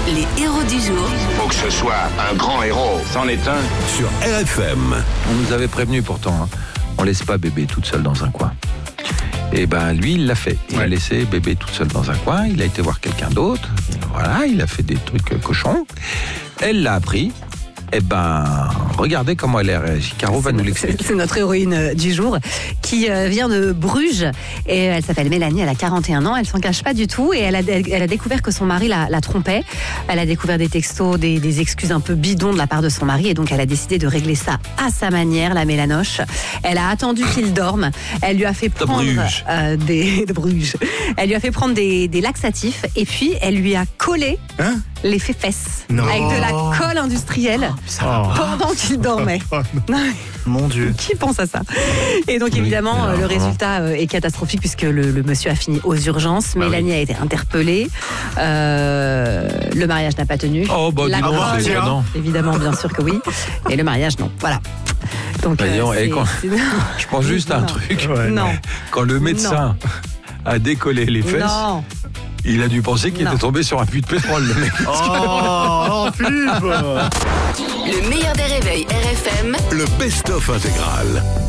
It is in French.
Les héros du jour. Faut que ce soit un grand héros. C'en est un. Sur RFM. On nous avait prévenu pourtant, hein. On laisse pas bébé toute seule dans un coin. Et ben lui, il l'a fait. Il a laissé bébé toute seule dans un coin. Il a été voir quelqu'un d'autre. Voilà, il a fait des trucs cochons. Elle l'a appris. Eh ben, regardez comment elle a réagi. Caro va nous l'expliquer. C'est notre héroïne du jour qui vient de Bruges et elle s'appelle Mélanie, elle a 41 ans, elle s'en cache pas du tout et elle a découvert que son mari la trompait. Elle a découvert des textos, des excuses un peu bidons de la part de son mari et donc elle a décidé de régler ça à sa manière, la Mélanoche. Elle a attendu qu'il dorme, elle lui a fait prendre de Bruges. Elle lui a fait prendre des laxatifs et puis elle lui a collé les fesses avec de la colle industrielle pendant qu'il dormait. Mon Dieu. Qui pense à ça? Et donc évidemment, le résultat est catastrophique puisque le monsieur a fini aux urgences. Mélanie a été interpellée. Le mariage n'a pas tenu. Oh, bah, La dis donc, preuve, c'est étonnant. évidemment, bien sûr que oui. Et le mariage, non. Voilà. Donc, je pense juste à un truc. Non. Quand le médecin a décollé les fesses, il a dû penser qu'il était tombé sur un puits de pétrole, le mec. Oh, Philippe. Le meilleur des réveils RFM. Le best-of intégral.